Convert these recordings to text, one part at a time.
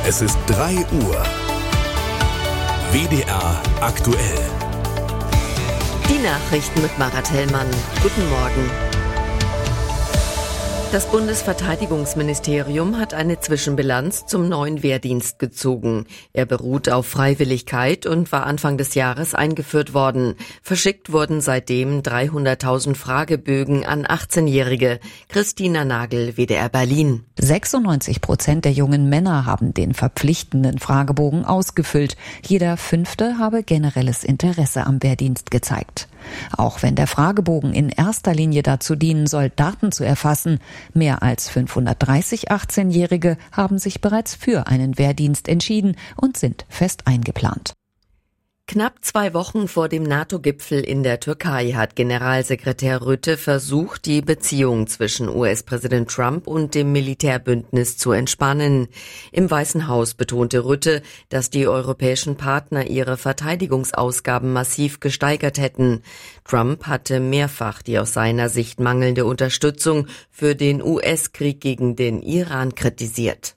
Es ist 3 Uhr. WDR aktuell. Die Nachrichten mit Marat Hellmann. Guten Morgen. Das Bundesverteidigungsministerium hat eine Zwischenbilanz zum neuen Wehrdienst gezogen. Er beruht auf Freiwilligkeit und war Anfang des Jahres eingeführt worden. Verschickt wurden seitdem 300.000 Fragebögen an 18-Jährige. Christina Nagel, WDR Berlin. 96% der jungen Männer haben den verpflichtenden Fragebogen ausgefüllt. Jeder 5. habe generelles Interesse am Wehrdienst gezeigt. Auch wenn der Fragebogen in erster Linie dazu dienen soll, Daten zu erfassen, mehr als 530 18-Jährige haben sich bereits für einen Wehrdienst entschieden und sind fest eingeplant. Knapp 2 Wochen vor dem NATO-Gipfel in der Türkei hat Generalsekretär Rutte versucht, die Beziehung zwischen US-Präsident Trump und dem Militärbündnis zu entspannen. Im Weißen Haus betonte Rutte, dass die europäischen Partner ihre Verteidigungsausgaben massiv gesteigert hätten. Trump hatte mehrfach die aus seiner Sicht mangelnde Unterstützung für den US-Krieg gegen den Iran kritisiert.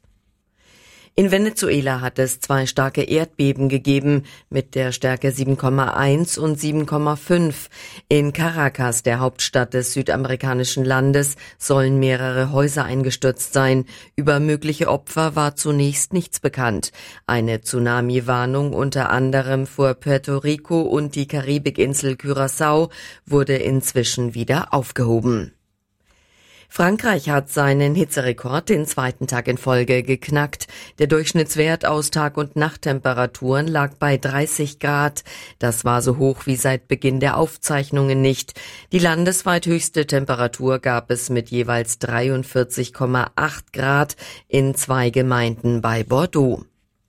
In Venezuela hat es 2 starke Erdbeben gegeben, mit der Stärke 7,1 und 7,5. In Caracas, der Hauptstadt des südamerikanischen Landes, sollen mehrere Häuser eingestürzt sein. Über mögliche Opfer war zunächst nichts bekannt. Eine Tsunami-Warnung unter anderem vor Puerto Rico und die Karibikinsel Curaçao wurde inzwischen wieder aufgehoben. Frankreich hat seinen Hitzerekord den 2. Tag in Folge geknackt. Der Durchschnittswert aus Tag- und Nachttemperaturen lag bei 30 Grad. Das war so hoch wie seit Beginn der Aufzeichnungen nicht. Die landesweit höchste Temperatur gab es mit jeweils 43,8 Grad in 2 Gemeinden bei Bordeaux.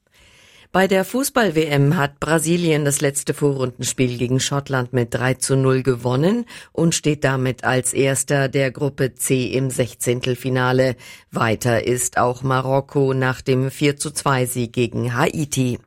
Bei der Fußball-WM hat Brasilien das letzte Vorrundenspiel gegen Schottland mit 3:0 gewonnen und steht damit als Erster der Gruppe C im 16. Weiter ist auch Marokko nach dem 4:2-Sieg gegen Haiti.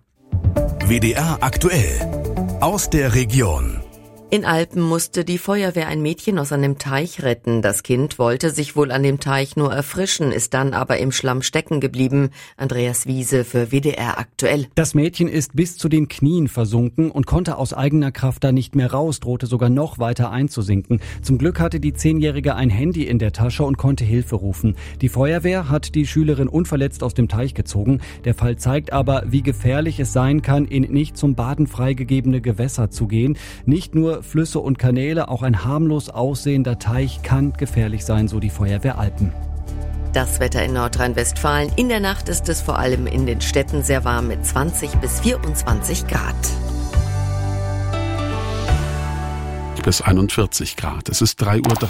WDR aktuell. Aus der Region. In Alpen musste die Feuerwehr ein Mädchen aus einem Teich retten. Das Kind wollte sich wohl an dem Teich nur erfrischen, ist dann aber im Schlamm stecken geblieben. Andreas Wiese für WDR aktuell. Das Mädchen ist bis zu den Knien versunken und konnte aus eigener Kraft da nicht mehr raus, drohte sogar noch weiter einzusinken. Zum Glück hatte die 10-Jährige ein Handy in der Tasche und konnte Hilfe rufen. Die Feuerwehr hat die Schülerin unverletzt aus dem Teich gezogen. Der Fall zeigt aber, wie gefährlich es sein kann, in nicht zum Baden freigegebene Gewässer zu gehen. Nicht nur Flüsse und Kanäle, auch ein harmlos aussehender Teich kann gefährlich sein, so die Feuerwehr Alpen. Das Wetter in Nordrhein-Westfalen. In der Nacht ist es vor allem in den Städten sehr warm mit 20 bis 24 Grad. Bis 41 Grad. Es ist 3:03 Uhr.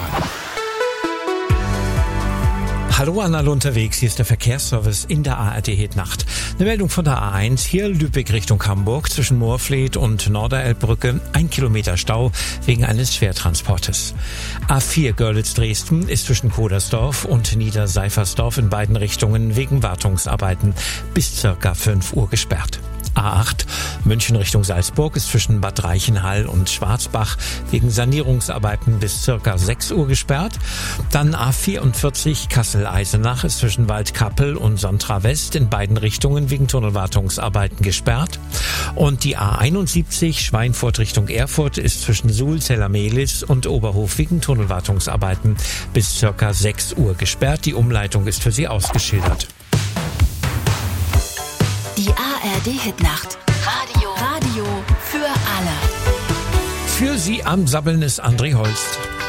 Hallo an alle unterwegs, hier ist der Verkehrsservice in der ARD-Hit-Nacht. Eine Meldung von der A1, hier Lübeck Richtung Hamburg, zwischen Moorfleet und Norderelbbrücke, 1 Kilometer Stau wegen eines Schwertransportes. A4 Görlitz-Dresden ist zwischen Kodersdorf und Niederseifersdorf in beiden Richtungen wegen Wartungsarbeiten bis circa 5 Uhr gesperrt. A8 München Richtung Salzburg ist zwischen Bad Reichenhall und Schwarzbach wegen Sanierungsarbeiten bis circa 6 Uhr gesperrt. Dann A44 Kassel-Eisenach ist zwischen Waldkappel und Sontra West in beiden Richtungen wegen Tunnelwartungsarbeiten gesperrt. Und die A71 Schweinfurt Richtung Erfurt ist zwischen Suhl-Zellermehlis und Oberhof wegen Tunnelwartungsarbeiten bis circa 6 Uhr gesperrt. Die Umleitung ist für Sie ausgeschildert. Die ARD-Hitnacht. Radio für alle. Für Sie am Sabbeln ist André Holst.